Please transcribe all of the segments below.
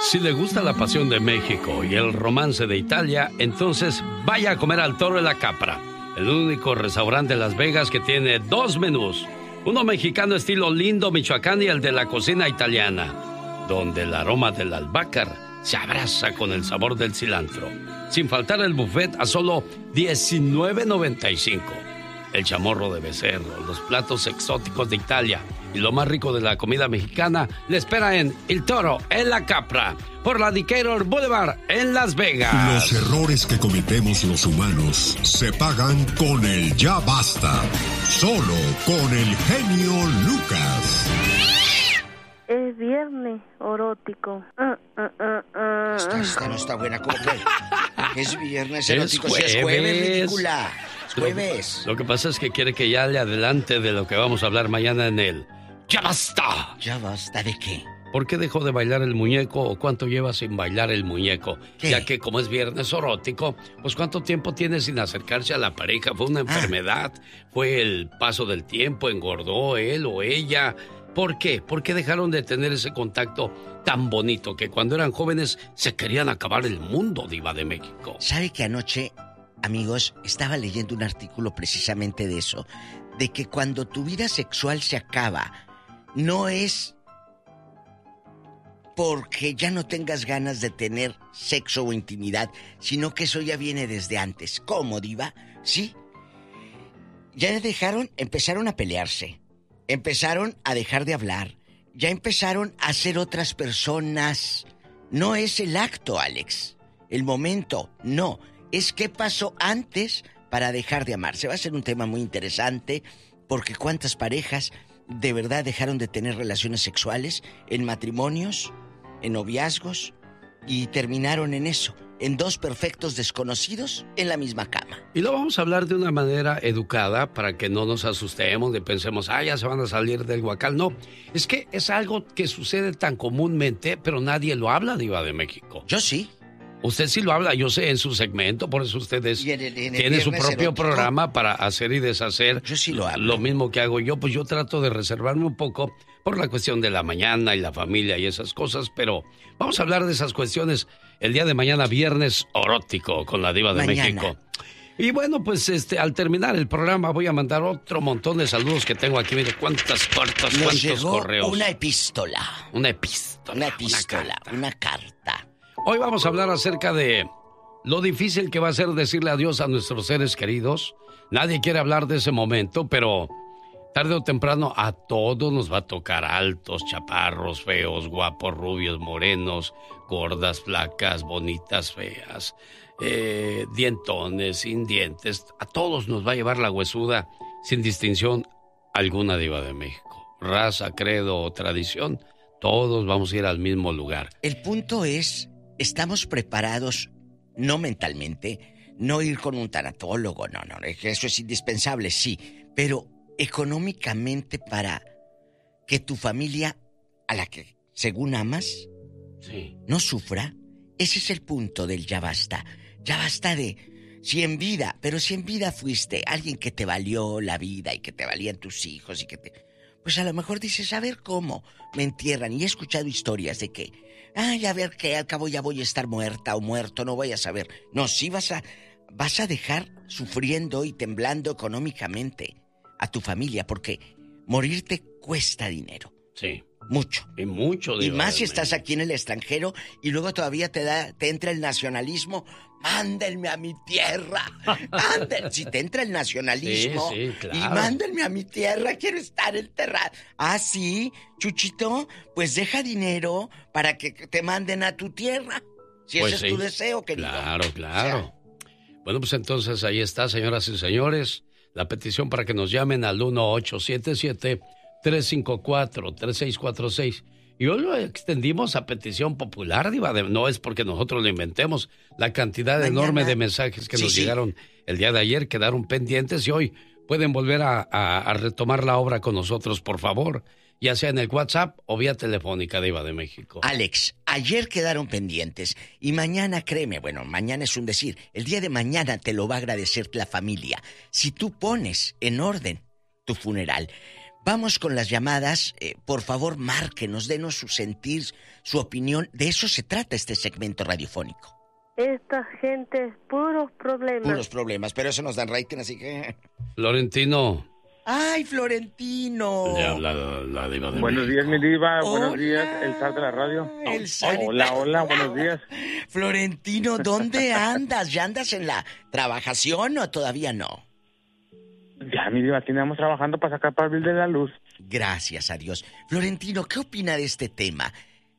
Si le gusta la pasión de México y el romance de Italia, entonces vaya a comer al Toro de la Capra, el único restaurante de Las Vegas que tiene 2 menús. Uno mexicano estilo Lindo, Michoacán, y el de la cocina italiana, donde el aroma del albácar se abraza con el sabor del cilantro. Sin faltar el buffet a solo $19.95. El chamorro de becerro, los platos exóticos de Italia y lo más rico de la comida mexicana le espera en El Toro en la Capra, por la Decatur Boulevard en Las Vegas. Los errores que cometemos los humanos se pagan con el ya basta. Solo con el genio Lucas. Es viernes erótico. Esta no está buena, ¿cómo que? Es viernes erótico, es si es jueves, ridícula. Es jueves. Lo que pasa es que quiere que ya le adelante de lo que vamos a hablar mañana en el ¡Ya basta! ¿Ya basta de qué? ¿Por qué dejó de bailar el muñeco o cuánto lleva sin bailar el muñeco? ¿Qué? Ya que como es viernes erótico, pues ¿cuánto tiempo tiene sin acercarse a la pareja? ¿Fue una enfermedad? ¿Fue el paso del tiempo? ¿Engordó él o ella? ¿Por qué? ¿Por qué dejaron de tener ese contacto tan bonito que cuando eran jóvenes se querían acabar el mundo, Diva de México? ¿Sabe que anoche, amigos, estaba leyendo un artículo precisamente de eso? De que cuando tu vida sexual se acaba, no es porque ya no tengas ganas de tener sexo o intimidad, sino que eso ya viene desde antes. ¿Cómo, Diva? Sí. Ya empezaron a pelearse. Empezaron a dejar de hablar. Ya empezaron a ser otras personas. No es el acto, Alex. El momento, no. Es qué pasó antes para dejar de amarse. Va a ser un tema muy interesante porque cuántas parejas de verdad dejaron de tener relaciones sexuales en matrimonios, en noviazgos y terminaron en eso, en 2 perfectos desconocidos en la misma cama. Y lo vamos a hablar de una manera educada para que no nos asustemos y pensemos, ya se van a salir del huacal. No, es que es algo que sucede tan comúnmente, pero nadie lo habla, Diva de México. Yo sí. Usted sí lo habla, yo sé, en su segmento, por eso ustedes tienen su propio erótico programa para hacer y deshacer. Yo sí lo hablo. Lo mismo que hago yo, pues yo trato de reservarme un poco por la cuestión de la mañana y la familia y esas cosas, pero vamos a hablar de esas cuestiones el día de mañana, viernes erótico, con la Diva de México. Y bueno, pues al terminar el programa voy a mandar otro montón de saludos que tengo aquí. Mire cuántas cartas, cuántos correos. Una epístola. Una carta. Hoy vamos a hablar acerca de lo difícil que va a ser decirle adiós a nuestros seres queridos. Nadie quiere hablar de ese momento, pero tarde o temprano a todos nos va a tocar, altos, chaparros, feos, guapos, rubios, morenos, gordas, flacas, bonitas, feas, dientones, sin dientes. A todos nos va a llevar la huesuda sin distinción alguna, Diva de México. Raza, credo o tradición, todos vamos a ir al mismo lugar. El punto es, ¿estamos preparados, no mentalmente, no ir con un tanatólogo? No, eso es indispensable, sí, pero económicamente para que tu familia, a la que según amas, sí, no sufra? Ese es el punto del ya basta. Ya basta de, si en vida fuiste alguien que te valió la vida y que te valían tus hijos y que te... Pues a lo mejor dices, a ver cómo me entierran. Y he escuchado historias de que, a ver que al cabo ya voy a estar muerta o muerto, no voy a saber. No, sí vas a dejar sufriendo y temblando económicamente a tu familia, porque morirte cuesta dinero. Sí. Mucho. Y mucho. Y más si estás aquí en el extranjero y luego todavía te entra el nacionalismo. Mándenme a mi tierra. Si te entra el nacionalismo. Sí, claro. Y mándenme a mi tierra, quiero estar enterrado. Ah, sí, Chuchito, pues deja dinero para que te manden a tu tierra. Si pues ese es tu deseo, querido. Claro. O sea, bueno, pues entonces ahí está, señoras y señores, la petición para que nos llamen al 1877-354-3646. Y hoy lo extendimos a petición popular, Diva. No es porque nosotros lo inventemos. La cantidad enorme de mensajes que nos llegaron el día de ayer quedaron pendientes y hoy pueden volver a retomar la obra con nosotros, por favor. Ya sea en el WhatsApp o vía telefónica, Diva de México. Alex, ayer quedaron pendientes y mañana, créeme, bueno, mañana es un decir, el día de mañana te lo va a agradecer la familia. Si tú pones en orden tu funeral, Vamos con las llamadas. Por favor, márquenos, denos su sentir, su opinión. De eso se trata este segmento radiofónico. Esta gente, puros problemas. Puros problemas, pero eso nos dan rating, así que... Florentino. ¡Ay, Florentino! Le habla la diva de Buenos México. días, mi diva. Hola. Buenos días, el zar de la radio. El zar. Hola, buenos días. Florentino, ¿dónde andas? ¿Ya andas en la trabajación o todavía no? Ya, mi diva, aquí andamos trabajando para sacar para el bill de la luz. Gracias a Dios. Florentino, ¿qué opina de este tema?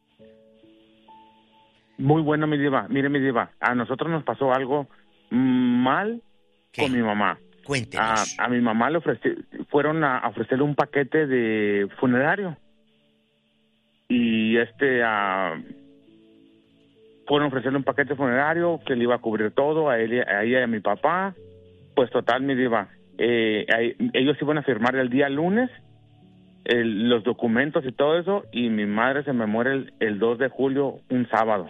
Muy bueno, mi diva. Mire, mi diva, a nosotros nos pasó algo mal ¿Qué? con mi mamá. Cuéntenos. A mi mamá le fueron a ofrecerle un paquete de funerario. Y fueron a ofrecerle un paquete funerario que le iba a cubrir todo, a ella y a mi papá. Pues total, mi diva, ellos iban a firmar el día lunes los documentos y todo eso, y mi madre se me muere el 2 de julio, un sábado.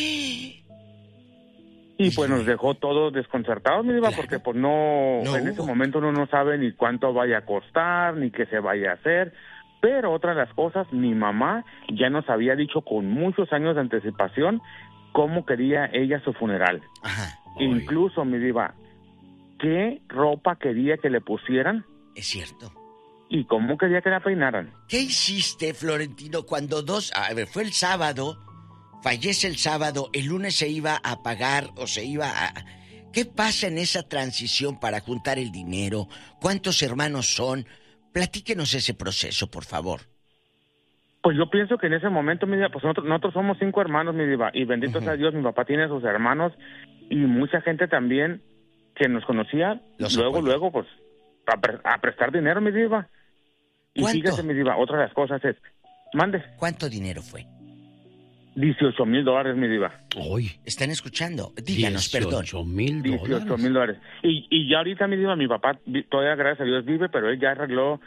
Y pues nos dejó todos desconcertados, mi diva, Claro. porque pues no, en ese hubo. momento uno no sabe ni cuánto vaya a costar, ni qué se vaya a hacer. Pero otra de las cosas, mi mamá ya nos había dicho con muchos años de anticipación cómo quería ella su funeral. Ajá, Incluso, mi diva, qué ropa quería que le pusieran es cierto. y cómo quería que la peinaran. ¿Qué hiciste, Florentino, cuando fue el sábado, fallece el sábado, el lunes se iba a pagar o se iba a... ¿Qué pasa en esa transición para juntar el dinero? ¿Cuántos hermanos son? Platíquenos ese proceso, por favor. Pues yo pienso que en ese momento, mi diva, pues nosotros somos 5 hermanos, mi diva, y bendito sea Dios, mi papá tiene sus hermanos y mucha gente también que nos conocía, luego, pues, a prestar dinero, mi diva. Y ¿Cuánto? fíjese, mi diva, otra de las cosas es, mande, ¿Cuánto dinero fue? $18,000, mi diva. Hoy. ¿Están escuchando? Díganos, perdón. $18,000. $18,000. Y ya ahorita, mi diva, mi papá todavía, gracias a Dios, vive, pero él ya arregló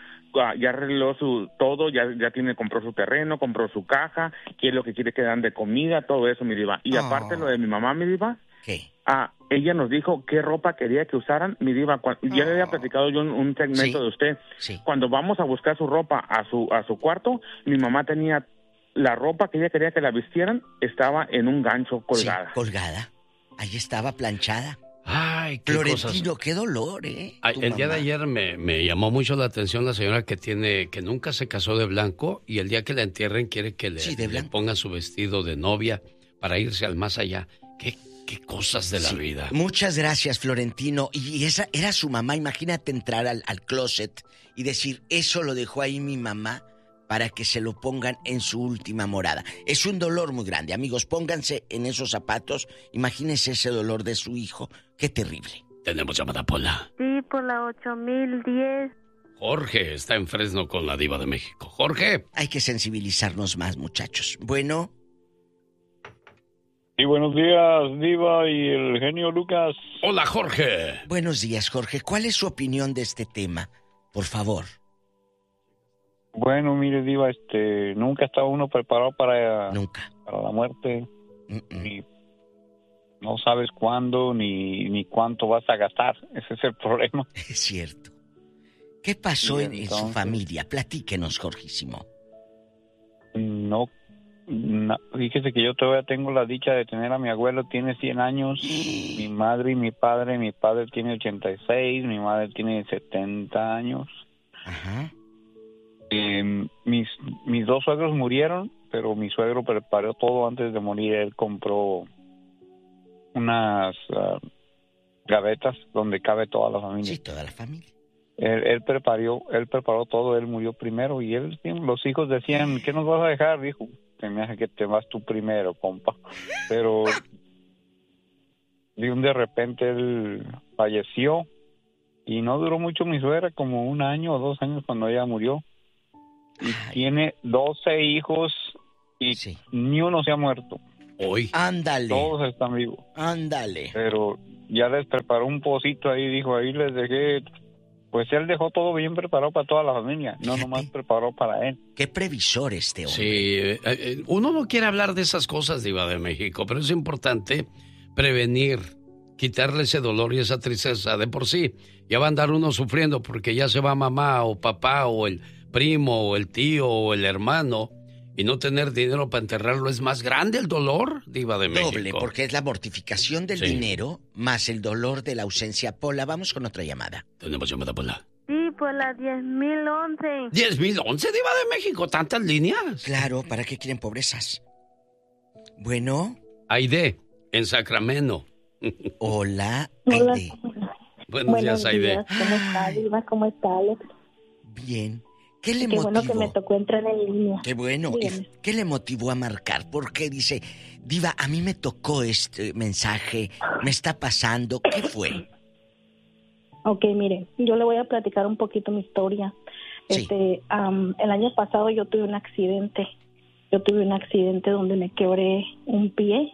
su todo, ya compró su terreno, compró su caja, qué es lo que quiere que dan de comida, todo eso, mi diva. Y aparte lo de mi mamá, mi diva, ¿Qué? ella nos dijo qué ropa quería que usaran, mi diva. Ya le había platicado yo un segmento Sí. de usted. Sí. Cuando vamos a buscar su ropa a su cuarto, mi mamá tenía la ropa que ella quería que la vistieran, estaba en un gancho colgada. Sí, colgada. Ahí estaba planchada. Ay, qué Florentino, cosas. qué dolor, ¿eh? Ay, Tu el día de mamá. ayer me llamó mucho la atención la señora que nunca se casó de blanco y el día que la entierren quiere que Sí, de le blanco. ponga su vestido de novia para irse al más allá. Qué cosas de la Sí. vida. Muchas gracias, Florentino. Y esa era su mamá. Imagínate entrar al closet y decir, eso lo dejó ahí mi mamá para que se lo pongan en su última morada. Es un dolor muy grande. Amigos, pónganse en esos zapatos. Imagínense ese dolor de su hijo. Qué terrible. Tenemos llamada, Pola. Sí, por la 8010. Jorge está en Fresno con la diva de México. Jorge. Hay que sensibilizarnos más, muchachos. Bueno, Sí, buenos días, Diva y el genio Lucas. Hola, Jorge. buenos días, Jorge. ¿Cuál es su opinión de este tema? Por favor. Bueno, mire, Diva, nunca está uno preparado para Nunca. la muerte. Mm-mm. Ni no sabes cuándo ni cuánto vas a gastar. Ese es el problema. Es cierto. ¿Qué pasó Y en su entonces- familia? Platíquenos, Jorgísimo. No, fíjese que yo todavía tengo la dicha de tener a mi abuelo, tiene 100 años, mi madre y mi padre tiene 86, mi madre tiene 70 años. Ajá. Mis dos suegros murieron, pero mi suegro preparó todo antes de morir. Él compró unas gavetas donde cabe toda la familia. Sí, toda la familia. Él preparó todo, él murió primero y los hijos decían, ¿qué nos vas a dejar? Dijo, te me hace que te vas tú primero, compa. Pero de repente él falleció y no duró mucho mi suegra, como 1 año o 2 años cuando ella murió. Y Ay. tiene 12 hijos y Sí. ni uno se ha muerto. Hoy. Ándale. Todos están vivos. Ándale. Pero ya les preparó un pocito ahí, dijo, ahí les dejé. Pues él dejó todo bien preparado para toda la familia, no Fíjate. nomás preparó para él. Qué previsor este hombre. Sí, uno no quiere hablar de esas cosas, diva de México, pero es importante prevenir, quitarle ese dolor y esa tristeza. De por sí, ya va a andar uno sufriendo porque ya se va mamá o papá o el primo o el tío o el hermano y no tener dinero para enterrarlo, ¿es más grande el dolor, Diva de México? Doble, porque es la mortificación del dinero más el dolor de la ausencia. Pola, vamos con otra llamada. Tenemos llamada, Pola. Sí, por la 10.011. ¿10.011, Diva de México? ¿Tantas líneas? Claro, ¿para qué quieren pobrezas? Bueno. Aide, en Sacramento. Hola, Hola. Aide. Buenos días, Aide. ¿Cómo está, Diva? ¿Cómo está, Alex? Bien. ¿Qué le Qué motivó? bueno que me tocó entrar en línea. Qué bueno. ¿Y Dígame. qué le motivó a marcar? Porque dice, Diva, a mí me tocó este mensaje, me está pasando. ¿Qué fue? Ok, mire, yo le voy a platicar un poquito mi historia. Sí. El año pasado yo tuve un accidente. Yo tuve un accidente donde me quebré un pie.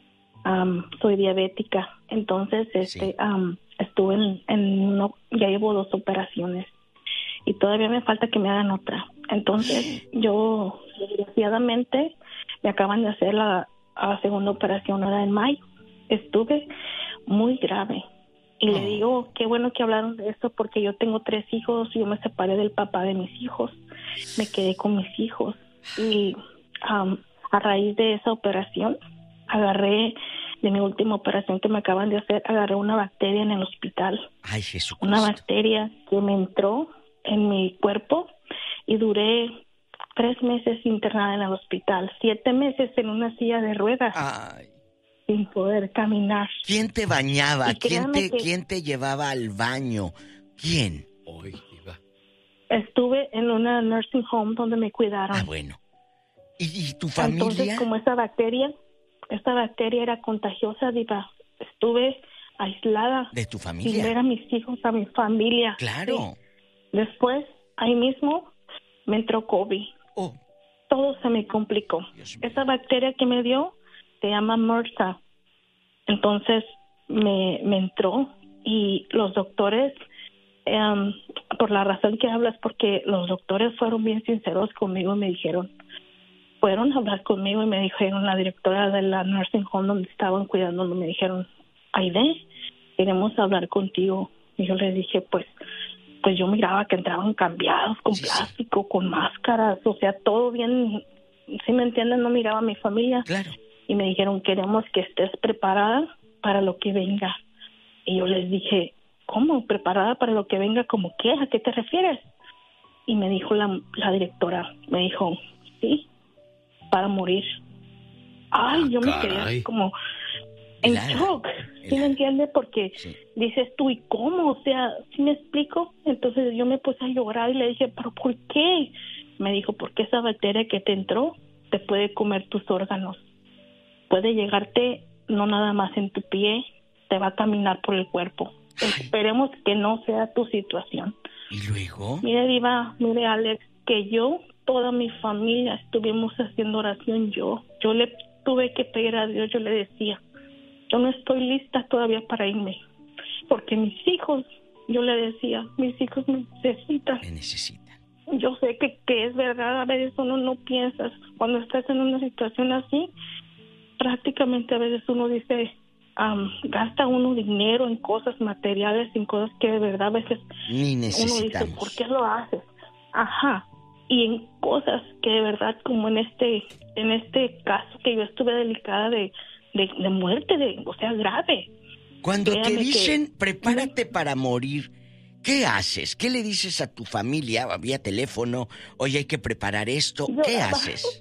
Soy diabética. Entonces, Sí. estuve ya llevo 2 operaciones. Y todavía me falta que me hagan otra. Entonces, yo, desgraciadamente, me acaban de hacer la segunda operación ahora en mayo. Estuve muy grave. Y le digo, qué bueno que hablaron de esto porque yo tengo 3 hijos. Yo me separé del papá de mis hijos. Me quedé con mis hijos. Y a raíz de esa operación, de mi última operación que me acaban de hacer, agarré una bacteria en el hospital. Ay, Jesús. Una bacteria que me entró en mi cuerpo y duré 3 meses internada en el hospital, 7 meses en una silla de ruedas. Ay. Sin poder caminar. ¿Quién te bañaba? Y créame que ¿Quién te llevaba al baño? ¿Quién? Hoy, Diva. estuve en una nursing home donde me cuidaron. Ah, bueno. ¿Y tu familia? Entonces, como esta bacteria era contagiosa, Diva, estuve aislada. ¿De tu Sin familia? ver a mis hijos, a mi familia. Claro. Sí. Después, ahí mismo, me entró COVID. Oh, Todo se me complicó. Dios mío. Esa bacteria que me dio se llama MRSA. Entonces me entró y los doctores, por la razón que hablas, porque los doctores fueron bien sinceros conmigo y me dijeron, fueron a hablar conmigo y me dijeron, la directora de la nursing home donde estaban cuidándolo, me dijeron, Aide, queremos hablar contigo. Y yo les dije, pues yo miraba que entraban cambiados, con plástico, con máscaras, o sea, todo bien, ¿sí me entienden? No miraba a mi familia. Claro. Y me dijeron, queremos que estés preparada para lo que venga. Y yo les dije, ¿cómo? ¿Preparada para lo que venga? ¿Cómo qué? ¿A qué te refieres? Y me dijo la directora, me dijo, sí, para morir. Ay, yo me quedé así como en shock. ¿Sí me entiendes? Porque dices tú, ¿y cómo? O sea, ¿sí me explico? Entonces yo me puse a llorar y le dije, ¿pero por qué? Me dijo, porque esa bacteria que te entró te puede comer tus órganos. Puede llegarte no nada más en tu pie, te va a caminar por el cuerpo. Esperemos que no sea tu situación. ¿Y luego? Mire, Diva, mire, Alex, que toda mi familia estuvimos haciendo oración. Yo le tuve que pedir a Dios, yo le decía, yo no estoy lista todavía para irme, porque mis hijos, yo le decía, mis hijos me necesitan. Me necesitan. Yo sé que es verdad, a veces uno no piensa, cuando estás en una situación así, prácticamente a veces uno dice, gasta uno dinero en cosas materiales, en cosas que de verdad a veces ni necesitamos. Uno dice, ¿por qué lo haces? Ajá. Y en cosas que de verdad, como en este caso que yo estuve delicada de muerte, o sea, grave. Cuando Créame te dicen, prepárate para morir, ¿qué haces? ¿Qué le dices a tu familia vía teléfono? Oye, hay que preparar esto. ¿Qué haces?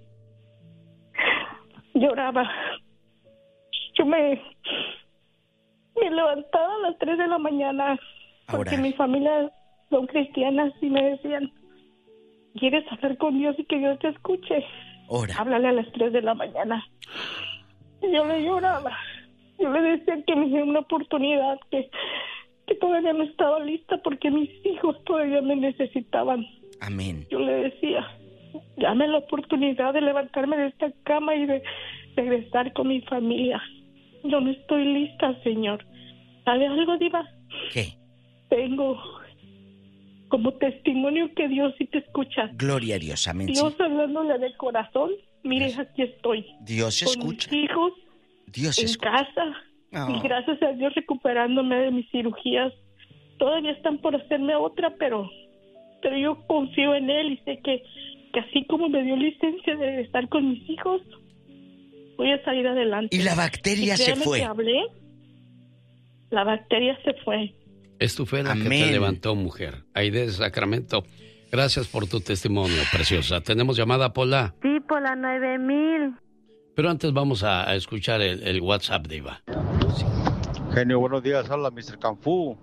Lloraba. Yo me levantaba a las 3 de la mañana porque mi familia son cristianas y me decían, ¿quieres hablar con Dios y que Dios te escuche? Ora. Háblale a las 3 de la mañana. Y yo le lloraba. Yo le decía que me diera una oportunidad, que todavía no estaba lista porque mis hijos todavía me necesitaban. Amén. Yo le decía, dame la oportunidad de levantarme de esta cama y de regresar con mi familia. Yo no estoy lista, Señor. ¿Sabe algo, Diva? ¿Qué? Tengo como testimonio que Dios sí te escucha. Gloria a Dios, amén. Dios Sí. hablándole de corazón. Mire, Dios. aquí estoy. Dios con escucha. mis hijos Dios en escucha. casa. Oh. Y gracias a Dios recuperándome de mis cirugías. Todavía están por hacerme otra, pero pero yo confío en él y sé que así como me dio licencia de estar con mis hijos, voy a salir adelante. Y la bacteria se fue. Que hablé, la bacteria se fue. Es tu fe la Amén. que te levantó, mujer. Aide de Sacramento, gracias por tu testimonio, preciosa. ¿Tenemos llamada, Pola? Sí, por la 9000. Pero antes vamos a escuchar el WhatsApp, Diva. Genio, buenos días. Hola, Mr. Canfú.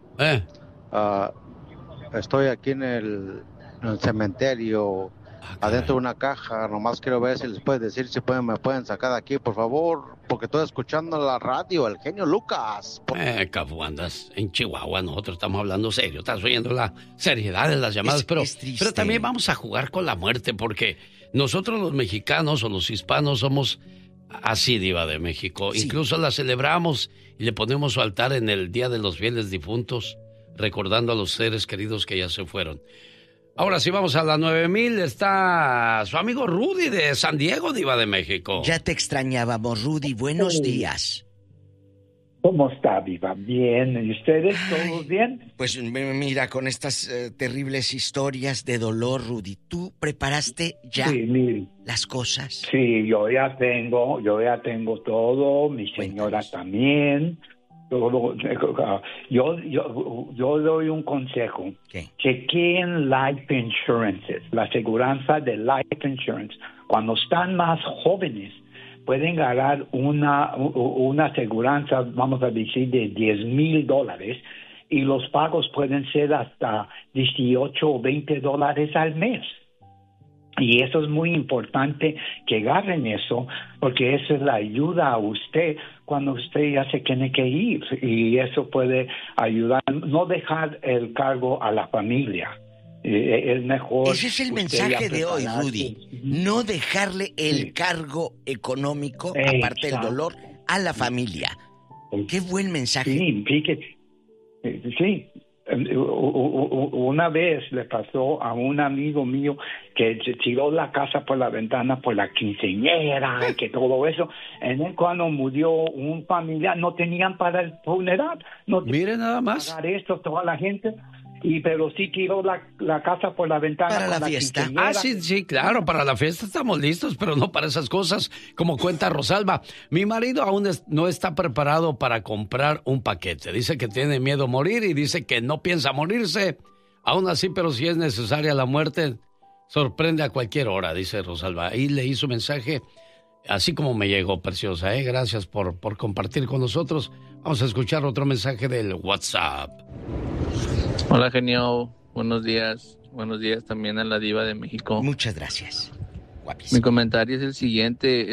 Estoy aquí en el cementerio, adentro de una caja. Nomás quiero ver si les puedes decir si me pueden sacar de aquí, por favor, porque estoy escuchando la radio, el genio Lucas. Cafú, andas en Chihuahua, nosotros estamos hablando serio. Estás oyendo la seriedad de las llamadas, pero también vamos a jugar con la muerte, porque nosotros los mexicanos o los hispanos somos así, Diva de México. Sí. Incluso la celebramos y le ponemos su altar en el Día de los Fieles Difuntos, recordando a los seres queridos que ya se fueron. Ahora sí, vamos a la 9000. Está su amigo Rudy de San Diego, Diva de México. Ya te extrañábamos, Rudy. Buenos días. ¿Cómo está, Diva? Bien. ¿Y ustedes todos bien? Pues mira, con estas terribles historias de dolor, Rudy, ¿tú preparaste ya las cosas? Sí, yo ya tengo todo, mi señora también. Todo, yo doy un consejo. ¿Qué? Chequeen life insurances, la aseguranza de life insurance. Cuando están más jóvenes, pueden ganar una aseguranza, vamos a decir, de $10,000 y los pagos pueden ser hasta $18 o $20 al mes. Y eso es muy importante que agarren eso, porque eso es la ayuda a usted cuando usted ya se tiene que ir. Y eso puede ayudar, no dejar el cargo a la familia. Es mejor. Ese es el mensaje de hoy, Rudy. No dejarle el cargo económico, aparte del dolor, a la familia. Qué buen mensaje. Sí, fíjate. Sí. Una vez le pasó a un amigo mío que tiró la casa por la ventana por la quinceañera y que todo eso. En el cuando murió un familiar, no tenían para el funeral. No Mire nada más. Pagar esto, toda la gente. Pero sí tiró la casa por la ventana. Para la fiesta. Sí, claro, para la fiesta estamos listos, pero no para esas cosas, como cuenta Rosalba. Mi marido aún no está preparado para comprar un paquete. Dice que tiene miedo a morir y dice que no piensa morirse. Aún así, pero si es necesaria la muerte, sorprende a cualquier hora, dice Rosalba. Ahí leí su mensaje, así como me llegó, preciosa. Gracias por compartir con nosotros. Vamos a escuchar otro mensaje del WhatsApp. Hola, genio. Buenos días. Buenos días también a la Diva de México. Muchas gracias. Guapísimo. Mi comentario es el siguiente.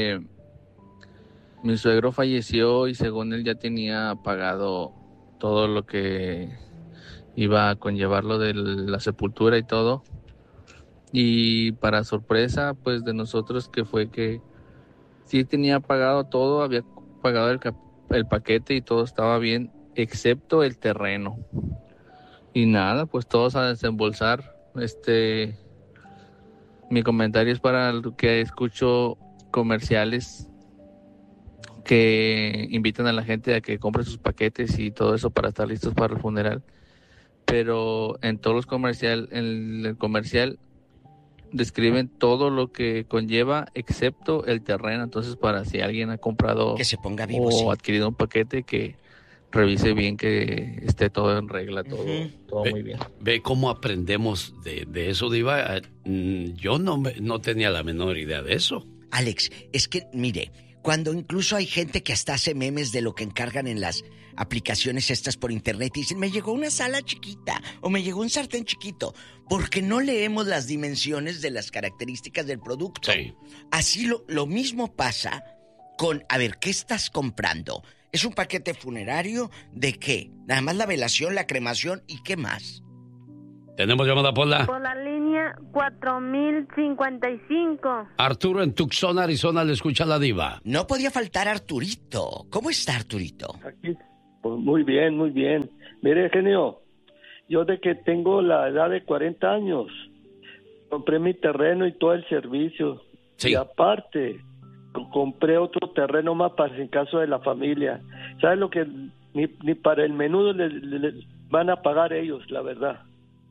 Mi suegro falleció y según él ya tenía pagado todo lo que iba a conllevarlo de la sepultura y todo. Y para sorpresa, pues, de nosotros, que fue que sí tenía pagado todo, había pagado el paquete y todo estaba bien, excepto el terreno. Y nada, pues todos a desembolsar. Mi comentario es para lo que escucho comerciales que invitan a la gente a que compre sus paquetes y todo eso para estar listos para el funeral. Pero en todos los en el comercial describen todo lo que conlleva excepto el terreno. Entonces, para si alguien ha comprado que se ponga vivo, o adquirido un paquete, que revise bien que esté todo en regla, todo muy bien. Ve cómo aprendemos de eso, Diva. Yo no tenía la menor idea de eso. Alex, es que, mire, cuando incluso hay gente que hasta hace memes de lo que encargan en las aplicaciones estas por internet y dicen, me llegó una sala chiquita o me llegó un sartén chiquito, porque no leemos las dimensiones de las características del producto. Sí. Así lo mismo pasa con, a ver, ¿qué estás comprando? ¿Es un paquete funerario? ¿De qué? Nada más la velación, la cremación y qué más. Tenemos llamada, Pola. Por la línea 4055. Arturo en Tucson, Arizona, le escucha la Diva. No podía faltar Arturito. ¿Cómo está Arturito? Aquí, pues muy bien, muy bien. Mire, genio, yo de que tengo la edad de 40 años, compré mi terreno y todo el servicio. Sí. Y aparte, compré otro terreno más para en caso de la familia. ¿Sabes lo que ni para el menudo le van a pagar ellos, la verdad?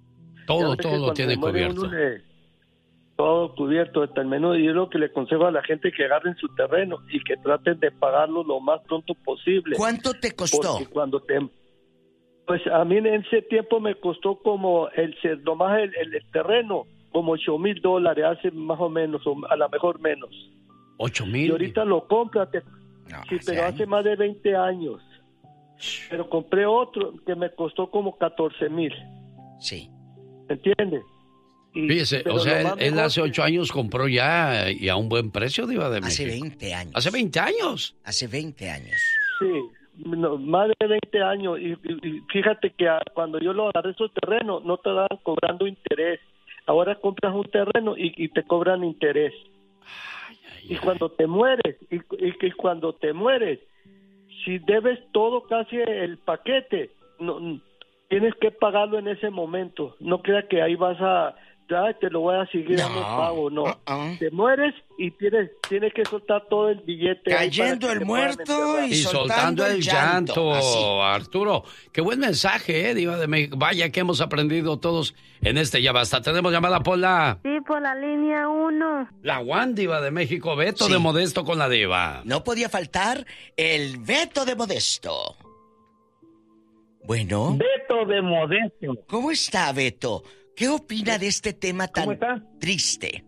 Todo tiene cubierto. Todo cubierto hasta el menú, y es lo que le aconsejo a la gente, que agarren su terreno y que traten de pagarlo lo más pronto posible. ¿Cuánto te costó? Porque pues a mí en ese tiempo me costó como nomás el terreno, como $8,000, hace más o menos, o a lo mejor menos. ¿8,000? Y ahorita lo compras, sí, pero hace más de 20 años. Pero compré otro que me costó como 14,000. Sí. ¿Entiendes? Fíjese, o sea, él hace 8 años compró ya y a un buen precio, Diva de México. Hace 20 años. ¿Hace 20 años? Hace 20 años. Sí, más de 20 años. Y fíjate que cuando yo lo agarré esos terrenos, no te daban cobrando interés. Ahora compras un terreno y te cobran interés. Y cuando te mueres, cuando te mueres, si debes todo, casi el paquete, no tienes que pagarlo en ese momento. No creas que ahí vas a... te lo voy a seguir dando pago, no. Te mueres y tienes que soltar todo el billete. Cayendo el muerto y soltando el llanto. Arturo, qué buen mensaje, Diva de México. Vaya que hemos aprendido todos en este Ya Basta. Tenemos llamada por la... Sí, por la línea 1. La Juan, Diva de México. Beto de Modesto con la Diva. No podía faltar el Beto de Modesto. Bueno. Beto de Modesto. ¿Cómo está, Beto? ¿Qué opina de este tema tan triste?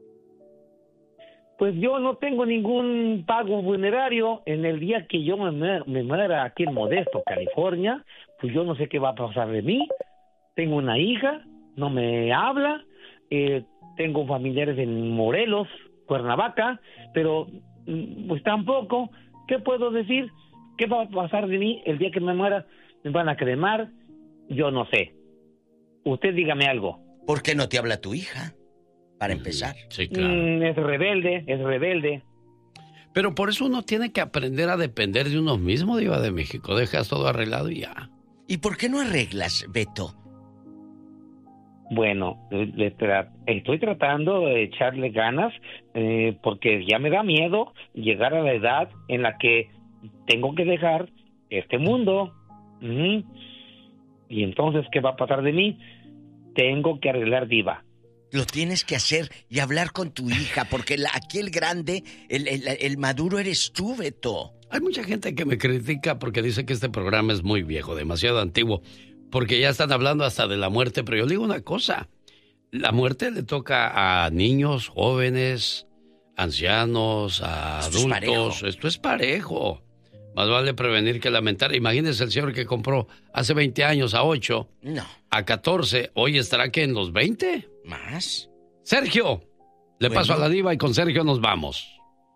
Pues yo no tengo ningún pago funerario. En el día que yo me muera aquí en Modesto, California, pues yo no sé qué va a pasar de mí. Tengo una hija, no me habla. Tengo familiares en Morelos, Cuernavaca, pero pues tampoco. ¿Qué puedo decir? ¿Qué va a pasar de mí el día que me muera? ¿Me van a cremar? Yo no sé. Usted dígame algo. ¿Por qué no te habla tu hija? Para empezar. Sí, claro. Es rebelde. Pero por eso uno tiene que aprender a depender de uno mismo, Diva de México. Dejas todo arreglado y ya. ¿Y por qué no arreglas, Beto? Bueno, estoy tratando de echarle ganas porque ya me da miedo llegar a la edad en la que tengo que dejar este mundo. Y entonces, ¿qué va a pasar de mí? Tengo que arreglar, Diva. Lo tienes que hacer y hablar con tu hija, porque aquí el grande, el maduro eres tú, Beto. Hay mucha gente que me critica porque dice que este programa es muy viejo, demasiado antiguo, porque ya están hablando hasta de la muerte, pero yo digo una cosa, la muerte le toca a niños, jóvenes, ancianos, a adultos, esto es parejo. Más vale prevenir que lamentar. Imagínese el señor que compró hace 20 años a 8, a 14, hoy estará que en los 20. ¿Más? Sergio, le paso a la Diva y con Sergio nos vamos.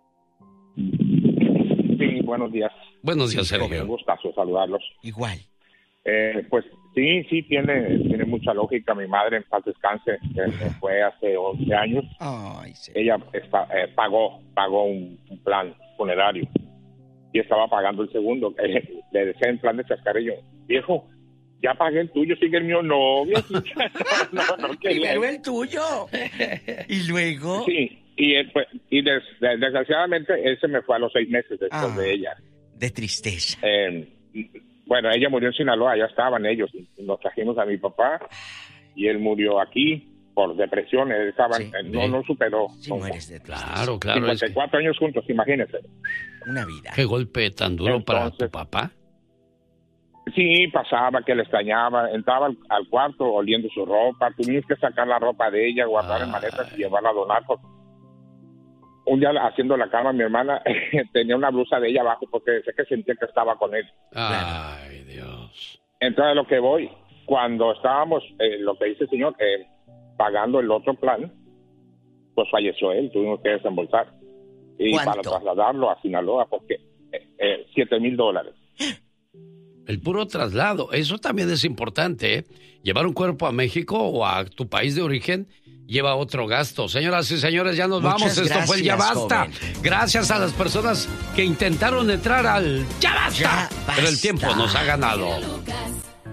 Sí, buenos días. Buenos días, Sergio. Un gustazo saludarlos. Igual. Pues sí, tiene mucha lógica. Mi madre, en paz descanse, fue hace 11 años. Ay, sí. Ella pagó un plan funerario. Y estaba pagando el segundo. Le decía en plan de chascarrillo, viejo, ya pagué el tuyo, sigue el mío, no. No primero el tuyo. Y luego. Sí, y desgraciadamente él se me fue a los 6 meses después de ella. De tristeza. Bueno, ella murió en Sinaloa, ya estaban ellos. Nos trajimos a mi papá y él murió aquí por depresión. Él estaba, no superó. Sí, mueres de tristeza. Claro. 54 años juntos, imagínense. Una vida. Qué golpe tan duro. Entonces, para tu papá. Sí, pasaba que le extrañaba. Entraba al cuarto oliendo su ropa. Tuvimos que sacar la ropa de ella, guardar en maletas y llevarla a donar. Un día haciendo la cama, mi hermana tenía una blusa de ella abajo porque sé que sentía que estaba con él. Ay, Dios. Entonces, lo que voy, cuando estábamos, lo que dice el señor, pagando el otro plan, pues falleció él, tuvimos que desembolsar. Y ¿cuánto? Para trasladarlo a Sinaloa, porque $7,000. El puro traslado, eso también es importante, ¿eh? Llevar un cuerpo a México o a tu país de origen lleva otro gasto. Señoras y señores, ya nos vamos. Esto fue el Ya Basta. Joven. Gracias a las personas que intentaron entrar al Ya Basta. Pero el tiempo nos ha ganado.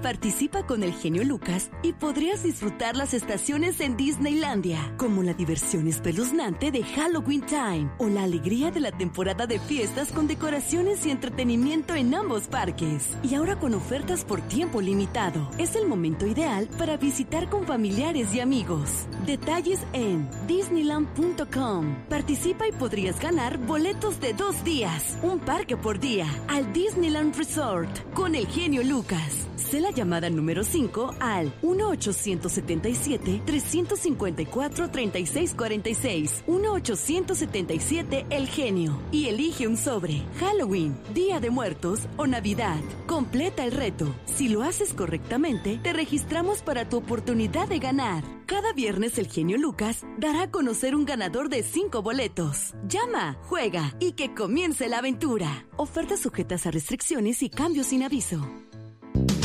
Participa con el genio Lucas y podrías disfrutar las estaciones en Disneylandia, como la diversión espeluznante de Halloween Time o la alegría de la temporada de fiestas con decoraciones y entretenimiento en ambos parques. Y ahora con ofertas por tiempo limitado. Es el momento ideal para visitar con familiares y amigos. Detalles en Disneyland.com. Participa y podrías ganar boletos de 2 días, un parque por día, al Disneyland Resort con el genio Lucas. Sé la llamada número 5 al 1-877-354-3646. 1-877 El Genio. Y elige un sobre. Halloween, Día de Muertos o Navidad. Completa el reto. Si lo haces correctamente, te registramos para tu oportunidad de ganar. Cada viernes el genio Lucas dará a conocer un ganador de 5 boletos. Llama, juega y que comience la aventura. Ofertas sujetas a restricciones y cambios sin aviso.